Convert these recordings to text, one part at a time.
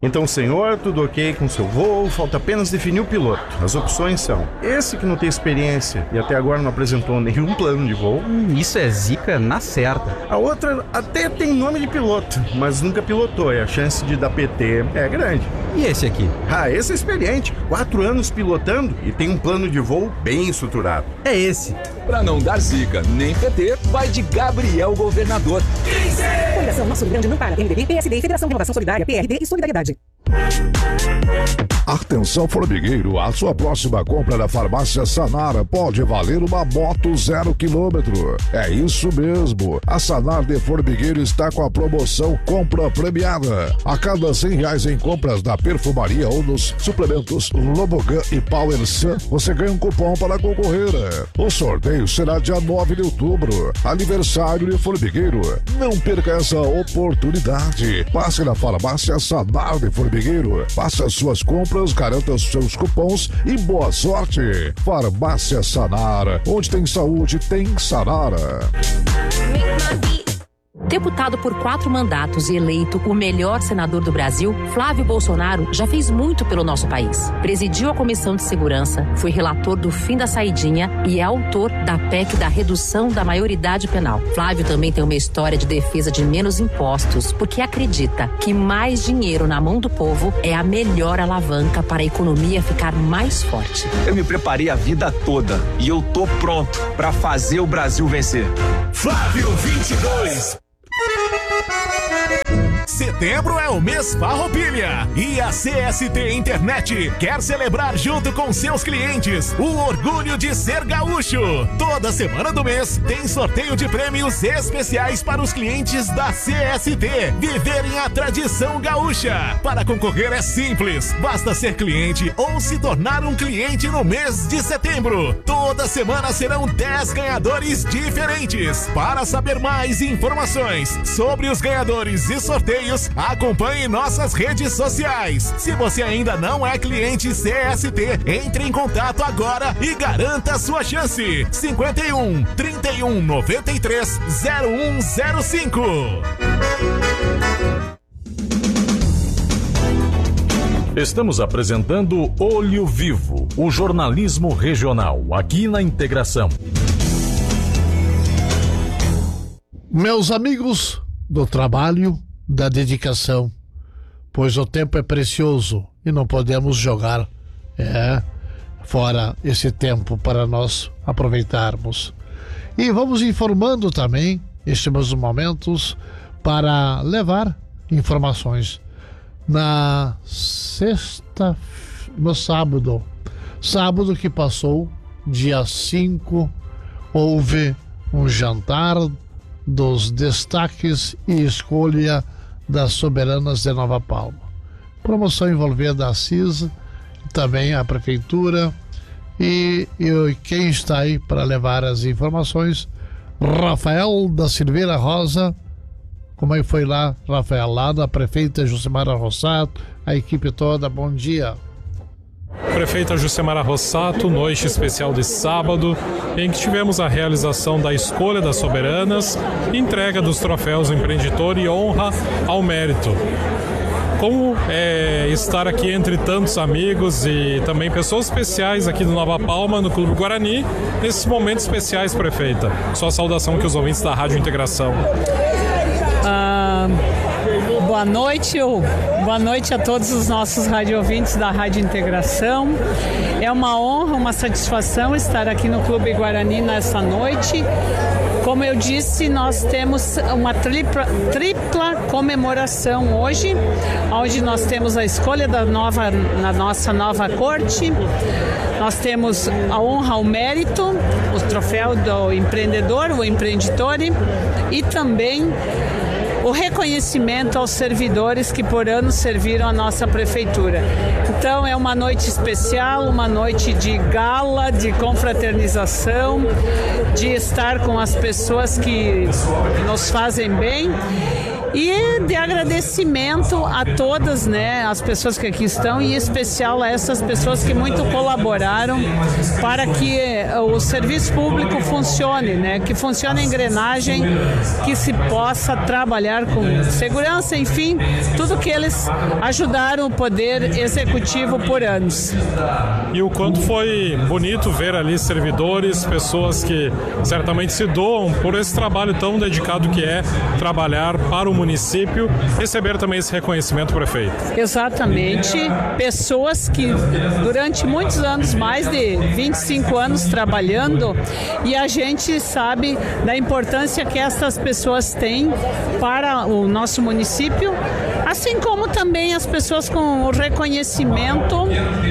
Então, senhor, tudo ok com seu voo, falta apenas definir o piloto. As opções são: esse que não tem experiência e até agora não apresentou nenhum plano de voo. Isso é zica na certa. A outra até tem nome de piloto, mas nunca pilotou e a chance de dar PT é grande. E esse aqui? Esse é experiente, 4 anos pilotando e tem um plano de voo bem estruturado. É esse. Pra não dar zica nem PT, vai de Gabriel Governador. Coligação Nosso Rio Grande não para. MDB, PSD, Federação de Inovação Solidária, PRD e Solidariedade. Atenção, formigueiro, a sua próxima compra na Farmácia Sanara pode valer uma moto 0 km. É isso mesmo, a Sanar de Formigueiro está com a promoção Compra Premiada. A cada R$100 em compras da perfumaria ou nos suplementos Lobogan e Power Sun, você ganha um cupom para concorrer. O sorteio será dia 9 de outubro, aniversário de Formigueiro. Não perca essa oportunidade. Passe na Farmácia Sanar de Formigueiro, faça suas compras, garanta os seus cupons e boa sorte. Farmácia Sanara, onde tem saúde, tem Sanara. Deputado por 4 mandatos e eleito o melhor senador do Brasil, Flávio Bolsonaro já fez muito pelo nosso país. Presidiu a Comissão de Segurança, foi relator do fim da saidinha e é autor da PEC da redução da maioridade penal. Flávio também tem uma história de defesa de menos impostos, porque acredita que mais dinheiro na mão do povo é a melhor alavanca para a economia ficar mais forte. Eu me preparei a vida toda e eu tô pronto pra fazer o Brasil vencer. Flávio 22. Setembro é o mês Farroupilha e a CST Internet quer celebrar junto com seus clientes o orgulho de ser gaúcho. Toda semana do mês tem sorteio de prêmios especiais para os clientes da CST viverem a tradição gaúcha. Para concorrer é simples, basta ser cliente ou se tornar um cliente no mês de setembro. Toda semana serão 10 ganhadores diferentes. Para saber mais informações sobre os ganhadores e sorteios, acompanhe nossas redes sociais. Se você ainda não é cliente CST, entre em contato agora e garanta sua chance. 51 31 93 0105. Estamos apresentando Olho Vivo, o jornalismo regional, aqui na Integração. Meus amigos do trabalho, da dedicação, pois o tempo é precioso e não podemos jogar fora esse tempo para nós aproveitarmos. E vamos informando também estes momentos para levar informações. No sábado que passou, dia 5, houve um jantar dos destaques e escolha das soberanas de Nova Palma. Promoção envolvendo a CISA, também a Prefeitura e quem está aí para levar as informações, Rafael da Silveira Rosa. Como é que foi lá, Rafael? Lá da prefeita Jucimara Rossato, a equipe toda, bom dia. Prefeita Jucimara Rossato, noite especial de sábado, em que tivemos a realização da escolha das soberanas, entrega dos troféus Empreendedor e honra ao mérito. Como é estar aqui entre tantos amigos e também pessoas especiais aqui do Nova Palma, no Clube Guarani, nesses momentos especiais, prefeita? Sua saudação aqui aos ouvintes da Rádio Integração. Boa noite a todos os nossos radiovintes da Rádio Integração. É uma honra, uma satisfação estar aqui no Clube Guarani nessa noite. Como eu disse, nós temos uma tripla comemoração hoje, onde nós temos a escolha da nossa nova corte, nós temos a honra ao mérito, o troféu do empreendedor, o empreendedor, e também o reconhecimento aos servidores que por anos serviram a nossa prefeitura. Então é uma noite especial, uma noite de gala, de confraternização, de estar com as pessoas que nos fazem bem e de agradecimento a todas, né, as pessoas que aqui estão, e em especial a essas pessoas que muito colaboraram para que o serviço público funcione, né, que funcione a engrenagem, que se possa trabalhar com segurança, enfim, tudo que eles ajudaram o Poder Executivo por anos. E o quanto foi bonito ver ali servidores, pessoas que certamente se doam por esse trabalho tão dedicado que é trabalhar para o município, receber também esse reconhecimento, prefeito. Exatamente, pessoas que durante muitos anos, mais de 25 anos trabalhando, e a gente sabe da importância que essas pessoas têm para o nosso município, assim como também as pessoas com o reconhecimento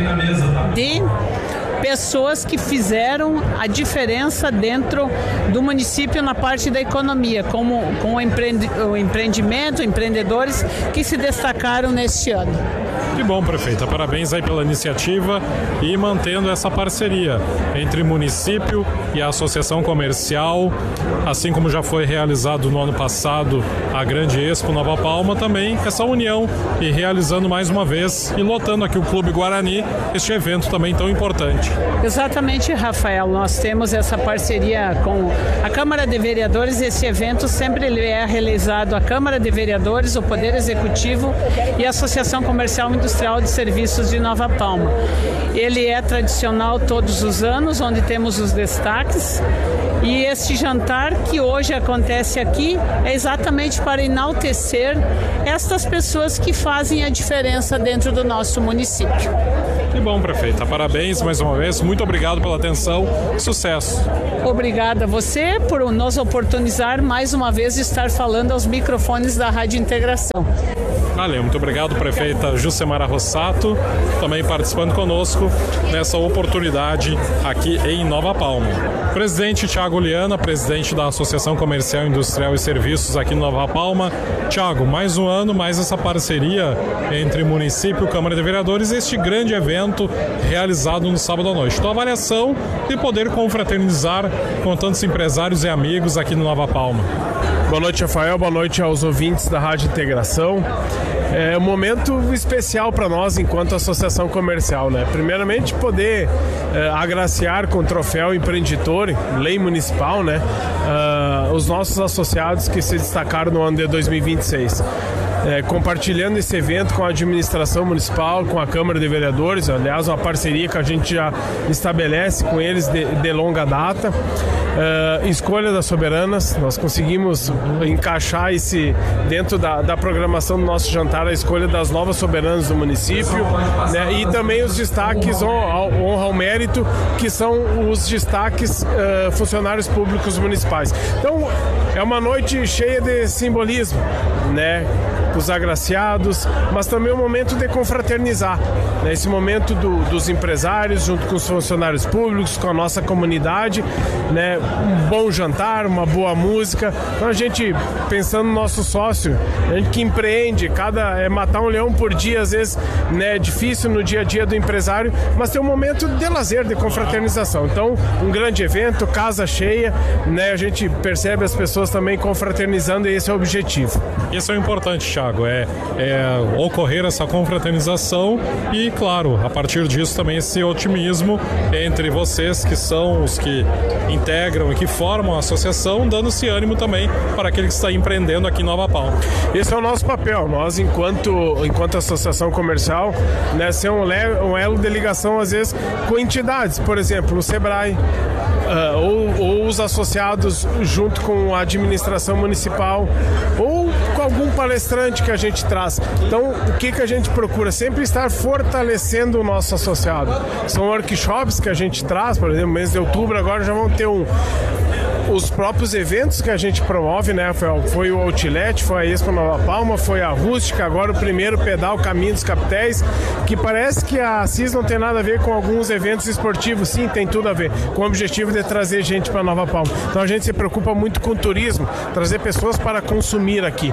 de pessoas que fizeram a diferença dentro do município na parte da economia, como com o empreendimento, empreendedores que se destacaram neste ano. Que bom, prefeita. Parabéns aí pela iniciativa e mantendo essa parceria entre município e a associação comercial, assim como já foi realizado no ano passado a Grande Expo Nova Palma, também essa união e realizando mais uma vez e lotando aqui o Clube Guarani, este evento também tão importante. Exatamente, Rafael. Nós temos essa parceria com a Câmara de Vereadores. Esse evento sempre ele é realizado a Câmara de Vereadores, o Poder Executivo e a Associação Comercial e Industrial de Serviços de Nova Palma. Ele é tradicional todos os anos, onde temos os destaques. E este jantar que hoje acontece aqui é exatamente para enaltecer estas pessoas que fazem a diferença dentro do nosso município. Que bom, prefeita. Parabéns mais uma vez. Muito obrigado pela atenção. Sucesso. Obrigada a você por nos oportunizar mais uma vez de estar falando aos microfones da Rádio Integração. Valeu, muito obrigado, prefeita Jucemara Rossato, também participando conosco nessa oportunidade aqui em Nova Palma. Presidente Thiago Liana, presidente da Associação Comercial, Industrial e Serviços aqui em Nova Palma. Thiago, mais um ano, mais essa parceria entre município, Câmara de Vereadores e este grande evento realizado no sábado à noite. Tua avaliação de poder confraternizar com tantos empresários e amigos aqui no Nova Palma. Boa noite, Rafael. Boa noite aos ouvintes da Rádio Integração. É um momento especial para nós enquanto associação comercial, né? Primeiramente, poder agraciar com o troféu Empreendedor, lei municipal, né? Os nossos associados que se destacaram no ano de 2026. Compartilhando esse evento com a administração municipal, com a Câmara de Vereadores, aliás, uma parceria que a gente já estabelece com eles de longa data. Escolha das soberanas, nós conseguimos encaixar esse dentro da programação do nosso jantar, a escolha das novas soberanas do município, né? E também os destaques honra ao mérito, que são os destaques funcionários públicos municipais. Então, é uma noite cheia de simbolismo, né? Os agraciados, mas também um momento de confraternizar, né? Esse momento dos empresários junto com os funcionários públicos, com a nossa comunidade, né? Um bom jantar, uma boa música. Então a gente, pensando no nosso sócio, a gente que empreende, matar um leão por dia, às vezes, né, é difícil no dia a dia do empresário, mas tem um momento de lazer, de confraternização. Então, um grande evento, casa cheia, né? A gente percebe as pessoas também confraternizando e esse é o objetivo. Isso é importante, Thiago, é ocorrer essa confraternização e, claro, a partir disso também esse otimismo entre vocês que são os que integram e que formam a associação, dando esse ânimo também para aquele que está empreendendo aqui em Nova Palma. Esse é o nosso papel, nós enquanto associação comercial, né, ser um elo de ligação às vezes com entidades, por exemplo, o Sebrae, ou os associados junto com a administração municipal, ou com algum palestrante que a gente traz. Então, o que a gente procura? Sempre estar fortalecendo o nosso associado. São workshops que a gente traz, por exemplo, no mês de outubro agora já vão ter os próprios eventos que a gente promove, né? Foi o Outlet, foi a Expo Nova Palma, foi a Rústica, agora o primeiro pedal Caminho dos Capitéis, que parece que a CIS não tem nada a ver com alguns eventos esportivos. Sim, tem tudo a ver, com o objetivo de trazer gente para Nova Palma. Então a gente se preocupa muito com o turismo, trazer pessoas para consumir aqui.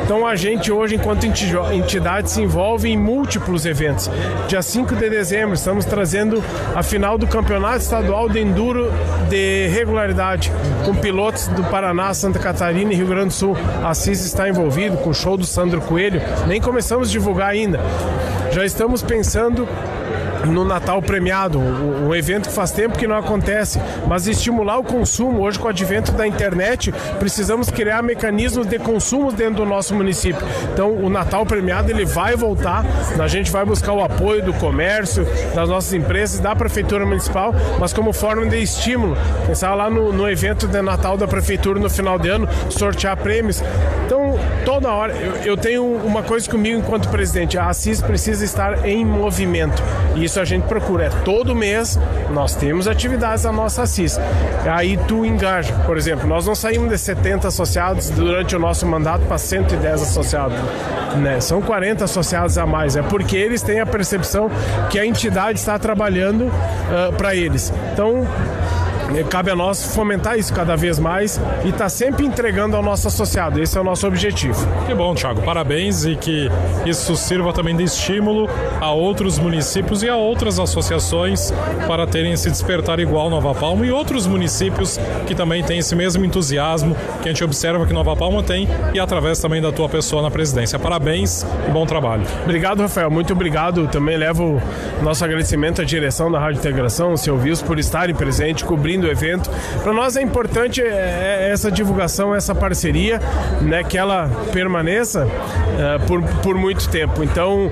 Então a gente hoje, enquanto entidade, se envolve em múltiplos eventos. Dia 5 de dezembro estamos trazendo a final do Campeonato Estadual de Enduro de Regularidade, com pilotos do Paraná, Santa Catarina e Rio Grande do Sul. A Assis está envolvido com o show do Sandro Coelho, nem começamos a divulgar ainda. Já estamos pensando no Natal Premiado, um evento que faz tempo que não acontece, mas estimular o consumo. Hoje, com o advento da internet, precisamos criar mecanismos de consumo dentro do nosso município. Então, o Natal Premiado, ele vai voltar, a gente vai buscar o apoio do comércio, das nossas empresas, da Prefeitura Municipal, mas como forma de estímulo. Pensar lá no evento de Natal da Prefeitura no final de ano, sortear prêmios. Então, toda hora, eu tenho uma coisa comigo enquanto presidente: a Assis precisa estar em movimento. E isso a gente procura. Todo mês nós temos atividades da nossa Assis. Aí tu engaja. Por exemplo, nós não saímos de 70 associados durante o nosso mandato para 110 associados. Né? São 40 associados a mais. É porque eles têm a percepção que a entidade está trabalhando para eles. Então, cabe a nós fomentar isso cada vez mais e estar sempre entregando ao nosso associado. Esse é o nosso objetivo. Que bom, Thiago. Parabéns, e que isso sirva também de estímulo a outros municípios e a outras associações para terem esse despertar igual Nova Palma, e outros municípios que também têm esse mesmo entusiasmo que a gente observa que Nova Palma tem, e através também da tua pessoa na presidência. Parabéns e bom trabalho. Obrigado, Rafael. Muito obrigado. Também levo nosso agradecimento à direção da Rádio Integração, o seu Wilson, por estarem presentes, cobrindo do evento. Para nós é importante essa divulgação, essa parceria, né, que ela permaneça por muito tempo. Então,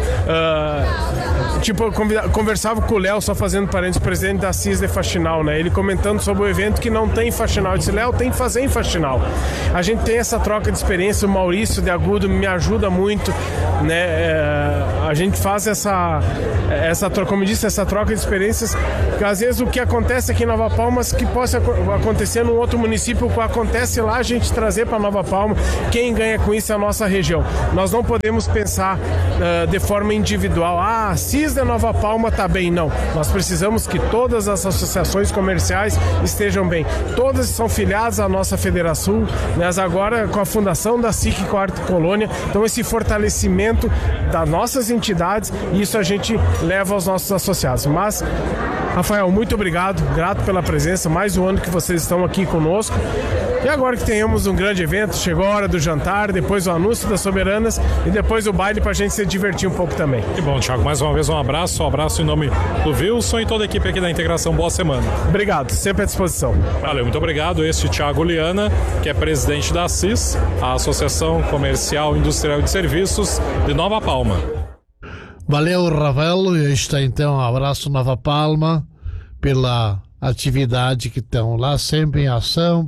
eu conversava com o Léo, só fazendo parênteses, presidente da Assis de Faxinal, né, ele comentando sobre o evento que não tem Faxinal. Eu disse: Léo, tem que fazer em Faxinal. A gente tem essa troca de experiência, o Maurício de Agudo me ajuda muito, né, a gente faz essa como eu disse, essa troca de experiências, que às vezes o que acontece aqui em Nova Palma, que possa acontecer num outro município, o que acontece lá, a gente trazer para Nova Palma. Quem ganha com isso é a nossa região. Nós não podemos pensar de forma individual: a Assis de Nova Palma está bem. Não, nós precisamos que todas as associações comerciais estejam bem. Todas são filiadas à nossa Federação, mas agora com a fundação da SIC Quarta Colônia. Então, esse fortalecimento das nossas entidades, isso a gente leva aos nossos associados. Mas, Rafael, muito obrigado, grato pela presença, mais um ano que vocês estão aqui conosco. E agora que tenhamos um grande evento, chegou a hora do jantar, depois o anúncio das soberanas e depois o baile pra gente se divertir um pouco também. Que bom, Thiago. Mais uma vez um abraço em nome do Wilson e toda a equipe aqui da Integração. Boa semana. Obrigado, sempre à disposição. Valeu, muito obrigado. Este Thiago Liana, que é presidente da Assis, a Associação Comercial, Industrial e de Serviços de Nova Palma. Valeu, Ravel. Está então um abraço Nova Palma pela atividade que estão lá sempre em ação,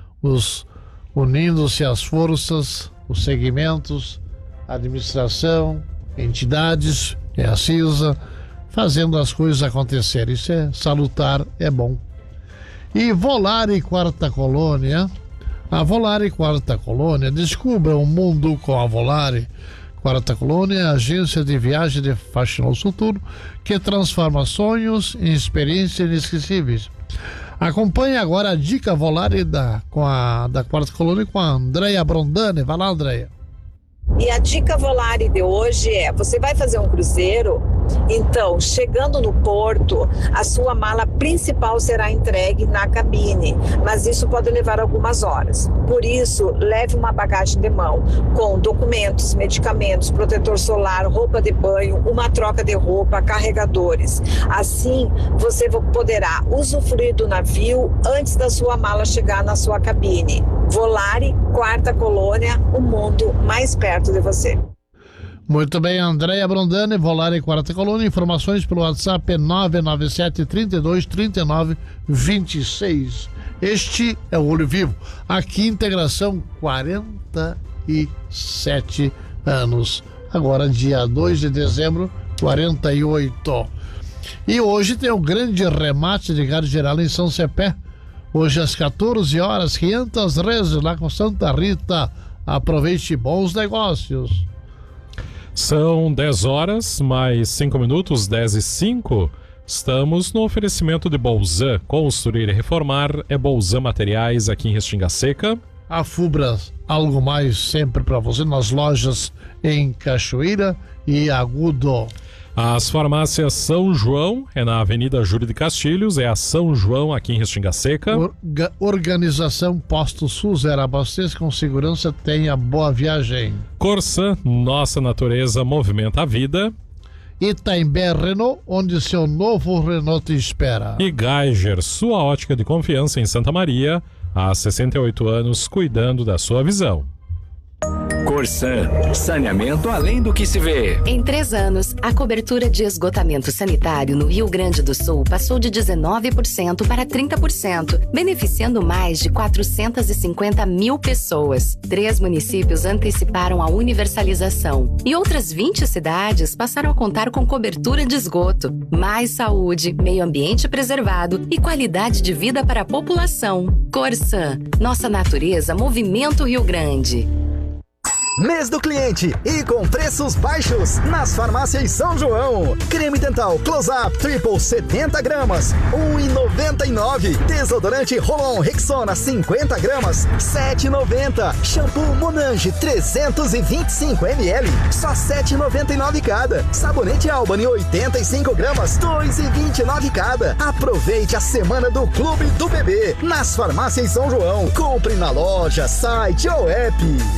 unindo-se as forças, os segmentos, administração, entidades, a CISA, fazendo as coisas acontecerem. Isso é salutar, é bom. E Volare Quarta Colônia, a Volare Quarta Colônia, descubra o mundo com a Volare Quarta Colônia, a agência de viagem de Faxinal Futuro, que transforma sonhos em experiências inesquecíveis. Acompanhe agora a dica Volare da Quarta Colônia com a Andréia Brondani. Vai lá, Andréia. E a dica Volare de hoje é: você vai fazer um cruzeiro? Então, chegando no porto, a sua mala principal será entregue na cabine, mas isso pode levar algumas horas. Por isso, leve uma bagagem de mão com documentos, medicamentos, protetor solar, roupa de banho, uma troca de roupa, carregadores. Assim, você poderá usufruir do navio antes da sua mala chegar na sua cabine. Volare Quarta Colônia, o mundo mais perto de você. Muito bem, Andréia Brondani, Volare Quarta Colônia. Informações pelo WhatsApp 997 32 39 26. Este é o Olho Vivo. Aqui, Integração, 47 anos. Agora, dia 2 de dezembro, 48. E hoje tem o grande remate de gado geral em São Cepé. Hoje às 14 horas, 500 reses lá com Santa Rita. Aproveite, bons negócios. São 10 horas, mais 5 minutos, 10:05. Estamos no oferecimento de Bolzan. Construir e reformar é Bolzan Materiais aqui em Restinga Seca. A Fubras, algo mais sempre para você nas lojas em Cachoeira e Agudo. As farmácias São João é na Avenida Júlio de Castilhos, é a São João aqui em Restinga Seca. Organização Posto Suzera, abasteça com segurança, tenha boa viagem. Corsan, nossa natureza movimenta a vida. Itaimbé Renault, onde seu novo Renault te espera. E Geiger, sua ótica de confiança em Santa Maria, há 68 anos cuidando da sua visão. Corsan, saneamento além do que se vê. Em 3 anos, a cobertura de esgotamento sanitário no Rio Grande do Sul passou de 19% para 30%, beneficiando mais de 450 mil pessoas. 3 municípios anteciparam a universalização e outras 20 cidades passaram a contar com cobertura de esgoto. Mais saúde, meio ambiente preservado e qualidade de vida para a população. Corsan, nossa natureza movimenta o Rio Grande. Mês do cliente e com preços baixos nas farmácias São João. Creme dental Close-Up Triple 70 gramas, R$1,99. Desodorante Rolon Rexona 50 gramas, R$7,90. Shampoo Monange 325 ml, só R$7,99 cada. Sabonete Albany 85 gramas, R$2,29 cada. Aproveite a semana do Clube do Bebê nas farmácias São João. Compre na loja, site ou app.